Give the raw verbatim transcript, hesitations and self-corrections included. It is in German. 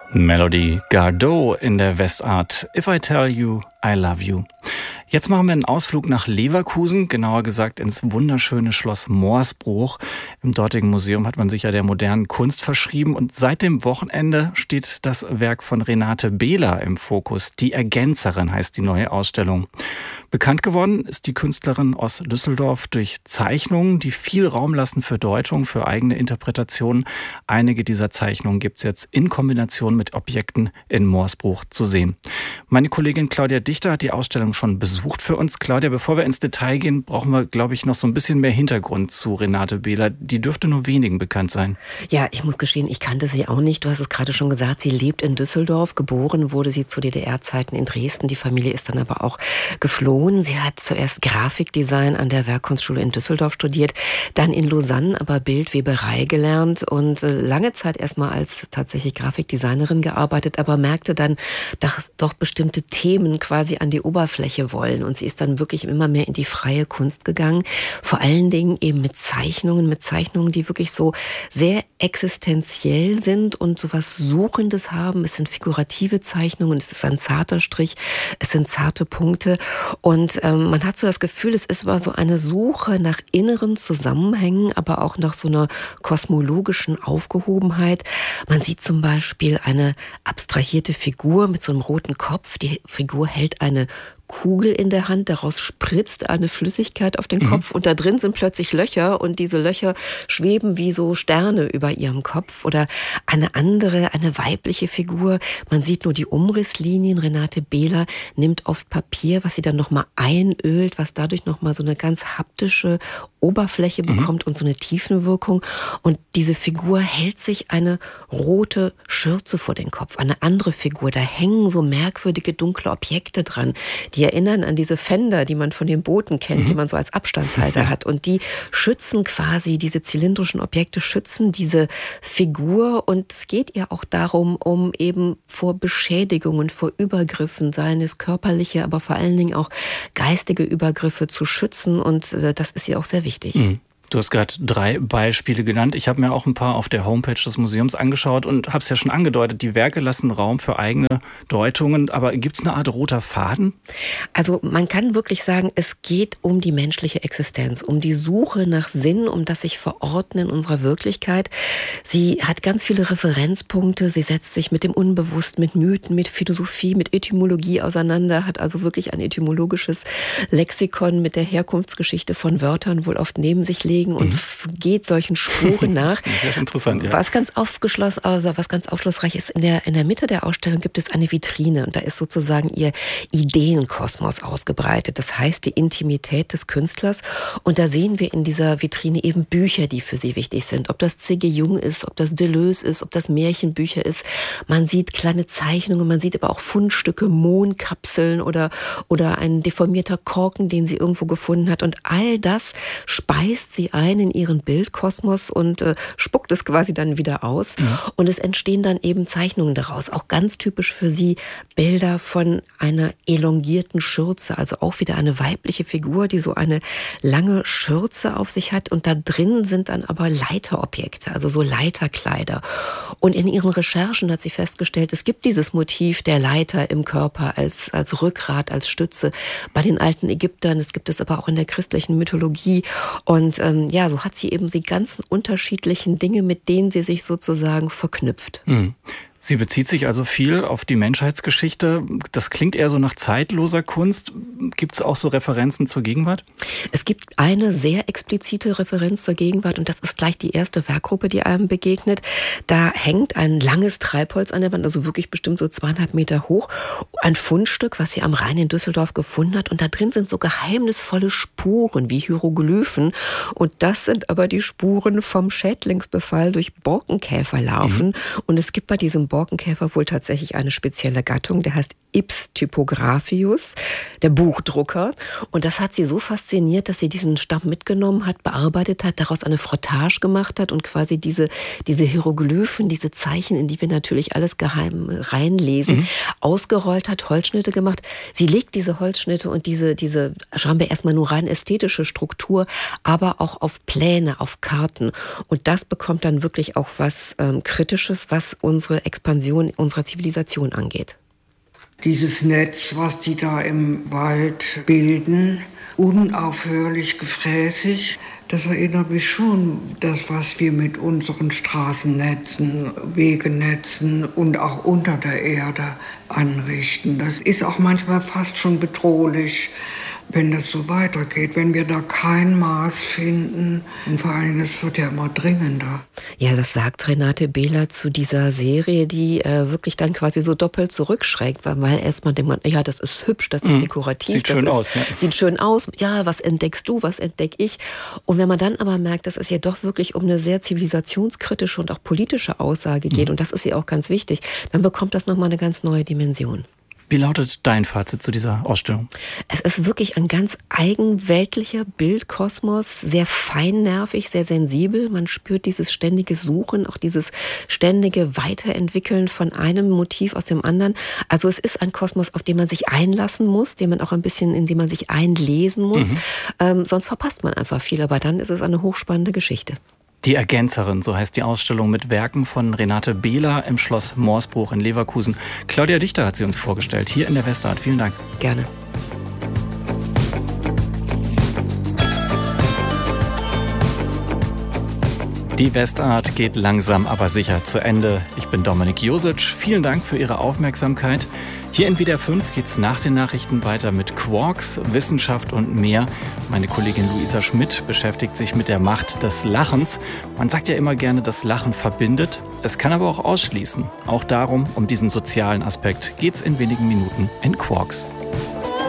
Melody Gardot in der Westart. If I Tell You, I Love You. Jetzt machen wir einen Ausflug nach Leverkusen, genauer gesagt ins wunderschöne Schloss Morsbruch. Im dortigen Museum hat man sich ja der modernen Kunst verschrieben und seit dem Wochenende steht das Werk von Renate Behler im Fokus. Die Ergänzerin heißt die neue Ausstellung. Bekannt geworden ist die Künstlerin aus Düsseldorf durch Zeichnungen, die viel Raum lassen für Deutung, für eigene Interpretationen. Einige dieser Zeichnungen gibt es jetzt in Kombination mit Objekten in Morsbruch zu sehen. Meine Kollegin Claudia Dichter hat die Ausstellung schon besucht für uns. Claudia, bevor wir ins Detail gehen, brauchen wir, glaube ich, noch so ein bisschen mehr Hintergrund zu Renate Behler. Die dürfte nur wenigen bekannt sein. Ja, ich muss gestehen, ich kannte sie auch nicht. Du hast es gerade schon gesagt, sie lebt in Düsseldorf. Geboren wurde sie zu D D R-Zeiten in Dresden. Die Familie ist dann aber auch geflohen. Sie hat zuerst Grafikdesign an der Werkkunstschule in Düsseldorf studiert, dann in Lausanne aber Bildweberei gelernt und lange Zeit erstmal als tatsächlich Grafikdesignerin gearbeitet, aber merkte dann, dass doch bestimmte Themen quasi an die Oberfläche wollen. Und sie ist dann wirklich immer mehr in die freie Kunst gegangen. Vor allen Dingen eben mit Zeichnungen, mit Zeichnungen, die wirklich so sehr existenziell sind und so was Suchendes haben. Es sind figurative Zeichnungen, es ist ein zarter Strich, es sind zarte Punkte. Und ähm, man hat so das Gefühl, es ist aber so eine Suche nach inneren Zusammenhängen, aber auch nach so einer kosmologischen Aufgehobenheit. Man sieht zum Beispiel eine abstrahierte Figur mit so einem roten Kopf. Die Figur hält eine Kugel in der Hand, daraus spritzt eine Flüssigkeit auf den mhm. Kopf und da drin sind plötzlich Löcher und diese Löcher schweben wie so Sterne über ihrem Kopf. Oder eine andere, eine weibliche Figur, man sieht nur die Umrisslinien. Renate Behler nimmt oft Papier, was sie dann nochmal einölt, was dadurch nochmal so eine ganz haptische Oberfläche mhm. bekommt und so eine Tiefenwirkung. Und diese Figur hält sich eine rote Schürze vor den Kopf. Eine andere Figur, da hängen so merkwürdige dunkle Objekte dran. Die erinnern an diese Fender, die man von den Booten kennt, mhm. die man so als Abstandshalter hat. Und die schützen quasi, diese zylindrischen Objekte schützen diese Figur. Und es geht ihr auch darum, um eben vor Beschädigungen, vor Übergriffen, seien es körperliche, aber vor allen Dingen auch geistige Übergriffe zu schützen. Und das ist ihr auch sehr wichtig. Mhm. Du hast gerade drei Beispiele genannt. Ich habe mir auch ein paar auf der Homepage des Museums angeschaut und habe es ja schon angedeutet, die Werke lassen Raum für eigene Deutungen. Aber gibt es eine Art roter Faden? Also man kann wirklich sagen, es geht um die menschliche Existenz, um die Suche nach Sinn, um das sich verorten in unserer Wirklichkeit. Sie hat ganz viele Referenzpunkte. Sie setzt sich mit dem Unbewussten, mit Mythen, mit Philosophie, mit Etymologie auseinander, hat also wirklich ein etymologisches Lexikon mit der Herkunftsgeschichte von Wörtern wohl oft neben sich legen und mhm. geht solchen Spuren nach. Sehr interessant, ja. Was ganz aufgeschlossen, also was ganz aufschlussreich ist, in der, in der Mitte der Ausstellung gibt es eine Vitrine und da ist sozusagen ihr Ideenkosmos ausgebreitet. Das heißt, die Intimität des Künstlers. Und da sehen wir in dieser Vitrine eben Bücher, die für sie wichtig sind. Ob das C G Jung ist, ob das Deleuze ist, ob das Märchenbücher ist. Man sieht kleine Zeichnungen, man sieht aber auch Fundstücke, Mondkapseln oder, oder ein deformierter Korken, den sie irgendwo gefunden hat. Und all das speist sie ein in ihren Bildkosmos und äh, spuckt es quasi dann wieder aus. Ja. Und es entstehen dann eben Zeichnungen daraus. Auch ganz typisch für sie Bilder von einer elongierten Schürze. Also auch wieder eine weibliche Figur, die so eine lange Schürze auf sich hat. Und da drin sind dann aber Leiterobjekte, also so Leiterkleider. Und in ihren Recherchen hat sie festgestellt, es gibt dieses Motiv der Leiter im Körper als, als Rückgrat, als Stütze bei den alten Ägyptern. Es gibt es aber auch in der christlichen Mythologie. Und ähm, ja, so hat sie eben die ganzen unterschiedlichen Dinge, mit denen sie sich sozusagen verknüpft. Mhm. Sie bezieht sich also viel auf die Menschheitsgeschichte. Das klingt eher so nach zeitloser Kunst. Gibt es auch so Referenzen zur Gegenwart? Es gibt eine sehr explizite Referenz zur Gegenwart und das ist gleich die erste Werkgruppe, die einem begegnet. Da hängt ein langes Treibholz an der Wand, also wirklich bestimmt so zweieinhalb Meter hoch. Ein Fundstück, was sie am Rhein in Düsseldorf gefunden hat. Und da drin sind so geheimnisvolle Spuren wie Hieroglyphen. Und das sind aber die Spuren vom Schädlingsbefall durch Borkenkäferlarven. Mhm. Und es gibt bei diesem Borkenkäfer wohl tatsächlich eine spezielle Gattung, der heißt Ips Typographius, der Buchdrucker. Und das hat sie so fasziniert, dass sie diesen Stamm mitgenommen hat, bearbeitet hat, daraus eine Frottage gemacht hat und quasi diese, diese Hieroglyphen, diese Zeichen, in die wir natürlich alles geheim reinlesen, mhm. ausgerollt hat, Holzschnitte gemacht. Sie legt diese Holzschnitte und diese, diese scheinbar erstmal nur rein ästhetische Struktur, aber auch auf Pläne, auf Karten. Und das bekommt dann wirklich auch was ähm, Kritisches, was unsere Expansion unserer Zivilisation angeht. Dieses Netz, was die da im Wald bilden, unaufhörlich gefräßig, das erinnert mich schon das, was wir mit unseren Straßennetzen, Wegenetzen und auch unter der Erde anrichten. Das ist auch manchmal fast schon bedrohlich, wenn das so weitergeht, wenn wir da kein Maß finden. Und vor allem, das wird ja immer dringender. Ja, das sagt Renate Behler zu dieser Serie, die äh, wirklich dann quasi so doppelt zurückschreckt, weil, weil erstmal denkt man, ja, das ist hübsch, das ist mhm. dekorativ. Sieht das schön ist, aus. Ja. Sieht schön aus. Ja, was entdeckst du, was entdecke ich? Und wenn man dann aber merkt, dass es ja doch wirklich um eine sehr zivilisationskritische und auch politische Aussage geht, mhm. und das ist ja auch ganz wichtig, dann bekommt das nochmal eine ganz neue Dimension. Wie lautet dein Fazit zu dieser Ausstellung? Es ist wirklich ein ganz eigenweltlicher Bildkosmos, sehr feinnervig, sehr sensibel. Man spürt dieses ständige Suchen, auch dieses ständige Weiterentwickeln von einem Motiv aus dem anderen. Also es ist ein Kosmos, auf den man sich einlassen muss, den man auch ein bisschen, in den man sich einlesen muss. Mhm. Ähm, sonst verpasst man einfach viel, aber dann ist es eine hochspannende Geschichte. Die Ergänzerin, so heißt die Ausstellung mit Werken von Renate Behler im Schloss Morsbruch in Leverkusen. Claudia Dichter hat sie uns vorgestellt, hier in der Westart. Vielen Dank. Gerne. Die Westart geht langsam, aber sicher zu Ende. Ich bin Dominik Josic. Vielen Dank für Ihre Aufmerksamkeit. Hier in W D R fünf geht's nach den Nachrichten weiter mit Quarks, Wissenschaft und mehr. Meine Kollegin Luisa Schmidt beschäftigt sich mit der Macht des Lachens. Man sagt ja immer gerne, das Lachen verbindet. Es kann aber auch ausschließen. Auch darum, um diesen sozialen Aspekt, geht's in wenigen Minuten in Quarks.